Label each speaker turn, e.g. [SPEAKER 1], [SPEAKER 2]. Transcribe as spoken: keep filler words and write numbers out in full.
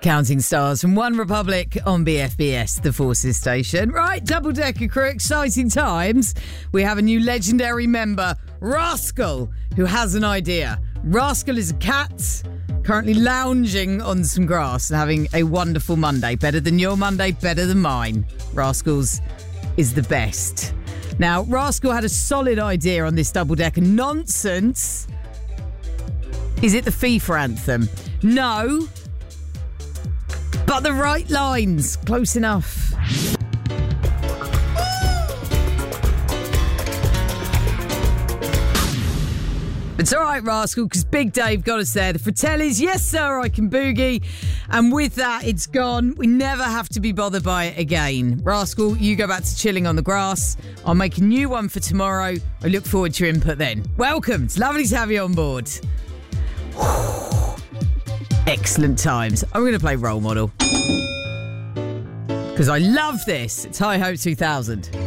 [SPEAKER 1] Counting Stars from One Republic on B F B S, the Forces station. Right, Double Decker crew, exciting times. We have a new legendary member, Rascal, who has an idea. Rascal is a cat currently lounging on some grass and having a wonderful Monday. Better than your Monday, better than mine. Rascal's is the best. Now, Rascal had a solid idea on this Double Decker nonsense. Is it the FIFA anthem? No. But the right lines. Close enough. It's all right, Rascal, because Big Dave got us there. The Fratellis, yes, sir, I can boogie. And with that, it's gone. We never have to be bothered by it again. Rascal, you go back to chilling on the grass. I'll make a new one for tomorrow. I look forward to your input then. Welcome. It's lovely to have you on board. Excellent times. I'm going to play Role Model because I love this. It's Hi Ho two thousand.